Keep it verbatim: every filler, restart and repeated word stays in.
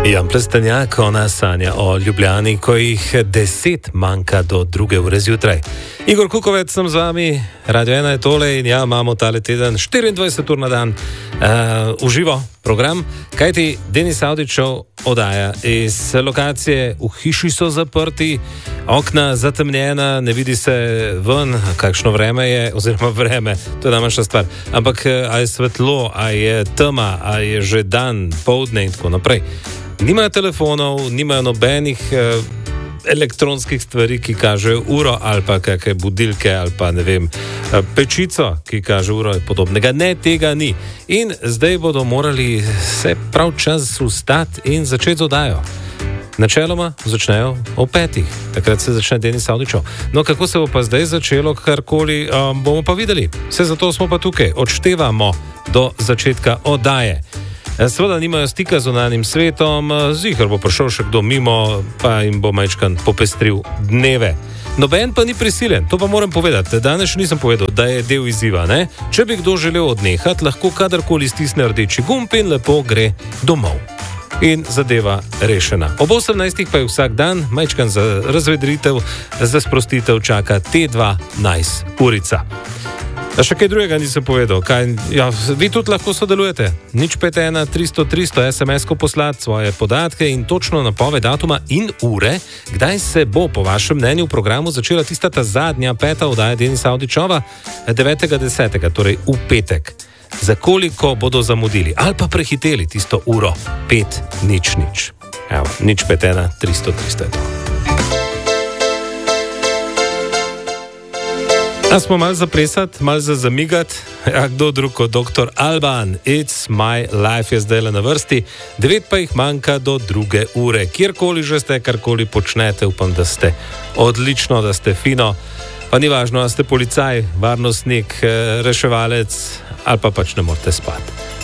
Jan Plestenjak, ona sanja o Ljubljani, ko jih deset manjka do druge ure zjutraj. Igor Kukovec sem z vami, Radio ena je tole in ja, imamo tale teden štiriindvajset ur na dan uh, uživo program, kajti Denis Avdićev oddaja iz lokacije, v hiši so zaprti, okna zatemnjena, ne vidi se ven, kakšno vreme je, oziroma vreme, to je najmanjša stvar, ampak a je svetlo, a je tema, a je že dan, poldne in tako naprej. Nimajo telefonov, nimajo nobenih eh, elektronskih stvari, ki kažejo uro, ali pa kakšne budilke, ali pa ne vem, eh, pečico, ki kaže uro in podobnega. Ne, tega ni. In zdaj bodo morali se prav čas ustati in začeti z oddajo. Načeloma začnejo o petih, takrat se začne Denis Avdićev. No, kako se bo pa zdaj začelo, karkoli, um, bomo pa videli. Vse zato smo pa tukaj, odštevamo do začetka oddaje. Seveda nimajo stika z zunanjim svetom, ziher bo prišel še kdo mimo, pa jim bo majčkan popestril dneve. Noben pa ni prisilen, to pa moram povedati. Danes še nisem povedal, da je del izziva, ne? Če bi kdo želel odnehati, lahko kadarkoli stisne rdeči gumb in lepo gre domov. In zadeva rešena. Ob osemnajstih pa je vsak dan, majčkan za razvedritev, za sprostitev čaka T dva Nice urica. A še kaj drugega nisem povedal. Kaj, ja, vi tudi lahko sodelujete. nič pet ena tristo tristo es em es-ko poslati svoje podatke in točno napoved datuma in ure, kdaj se bo po vašem mnenju v programu začela tista ta zadnja peta oddaja Denisa Avdićeva devetega desetega, torej v petek. Za koliko bodo zamudili ali pa prehiteli tisto uro pet nič nič. Evo, nič pet ena tristo tristo je to. A smo malo zaplesati, malo za zamigati, a kdo drug kot doktor Alban, It's My Life je zdaj le na vrsti, devet pa jih manjka do druge ure. Kjerkoli že ste, karkoli počnete, upam, da ste odlično, da ste fino, pa ni važno, da ste policaj, varnostnik, reševalec ali pa pač ne morete spati.